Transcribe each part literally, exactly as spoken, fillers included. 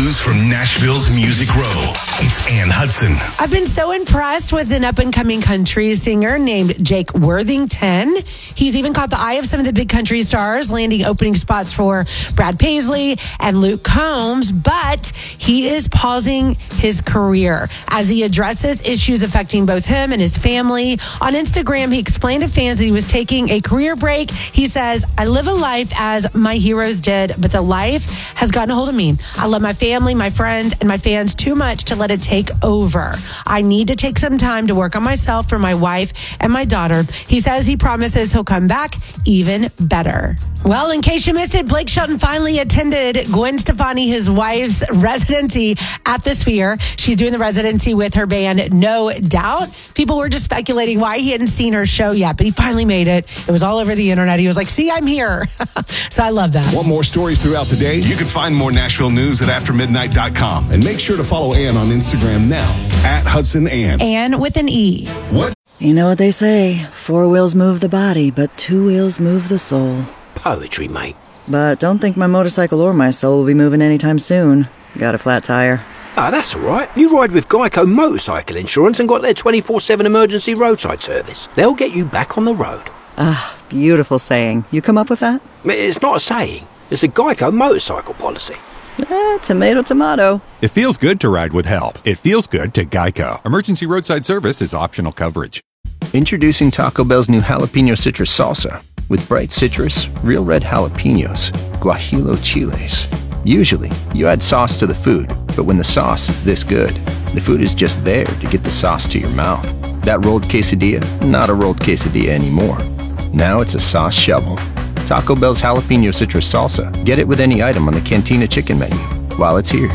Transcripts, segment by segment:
news from Nashville's Music Row. It's Ann Hudson. I've been so impressed with an up-and-coming country singer named Jake Worthington. He's even caught the eye of some of the big country stars, landing opening spots for Brad Paisley and Luke Combs, but he is pausing his career as he addresses issues affecting both him and his family. On Instagram, he explained to fans that he was taking a career break. He says, I live a life as my heroes did, but the life has gotten a hold of me. I love my family, my friends, and my fans too much to let it take over. I need to take some time to work on myself for my wife and my daughter. He says he promises he'll come back even better. Well, in case you missed it, Blake Shelton finally attended Gwen Stefani, his wife's residency at the Sphere. She's doing the residency with her band, No Doubt. People were just speculating why he hadn't seen her show yet, but he finally made it. It was all over the internet. He was like, see, I'm here. So I love that. Want more stories throughout the day? You can find more Nashville news at after midnight dot com. And make sure to follow Ann on Instagram now, at Hudson Ann. Ann with an E. What? You know what they say, four wheels move the body, but two wheels move the soul. Poetry, mate. But don't think my motorcycle or my soul will be moving anytime soon. Got a flat tire. Ah, that's all right. You ride with Geico Motorcycle Insurance and got their twenty-four seven emergency roadside service. They'll get you back on the road. Ah, beautiful saying. You come up with that? It's not a saying. It's a Geico motorcycle policy. Eh, tomato, tomato. It feels good to ride with help. It feels good to Geico. Emergency roadside service is optional coverage. Introducing Taco Bell's new jalapeno citrus salsa. With bright citrus, real red jalapenos, guajillo chiles. Usually, you add sauce to the food, but when the sauce is this good, the food is just there to get the sauce to your mouth. That rolled quesadilla, not a rolled quesadilla anymore. Now it's a sauce shovel. Taco Bell's jalapeno citrus salsa. Get it with any item on the Cantina chicken menu while it's here.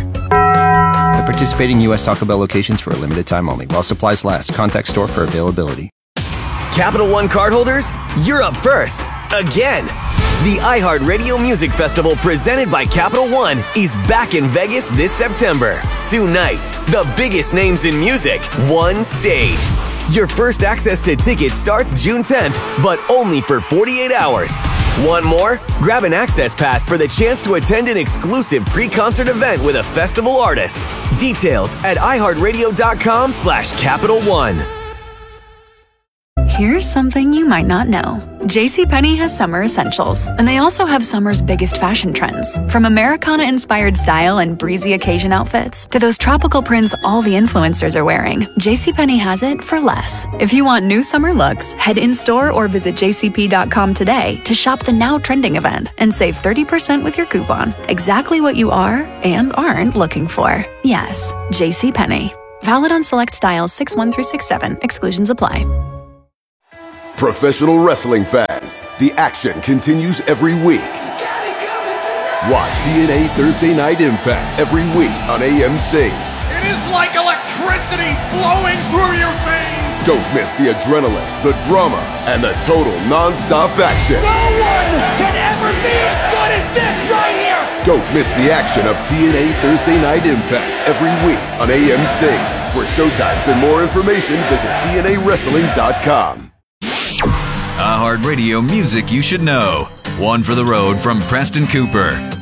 At participating U S Taco Bell locations for a limited time only. While supplies last, contact store for availability. Capital One cardholders, you're up first, again. The iHeartRadio Music Festival presented by Capital One is back in Vegas this September. Two nights, the biggest names in music, one stage. Your first access to tickets starts June tenth, but only for forty-eight hours. Want more? Grab an access pass for the chance to attend an exclusive pre-concert event with a festival artist. Details at iHeartRadio.com slash Capital One. Here's something you might not know. JCPenney has summer essentials, and they also have summer's biggest fashion trends. From Americana-inspired style and breezy occasion outfits to those tropical prints all the influencers are wearing, JCPenney has it for less. If you want new summer looks, head in-store or visit j c p dot com today to shop the now trending event and save thirty percent with your coupon. Exactly what you are and aren't looking for. Yes, JCPenney. Valid on select styles six one through six seven. Exclusions apply. Professional wrestling fans, the action continues every week. Watch T N A Thursday Night Impact every week on A M C. It is like electricity flowing through your veins. Don't miss the adrenaline, the drama, and the total non-stop action. No one can ever be as good as this right here. Don't miss the action of T N A Thursday Night Impact every week on A M C. For showtimes and more information, visit T N A wrestling dot com. iHeartRadio Music You Should Know. One for the road from Preston Cooper.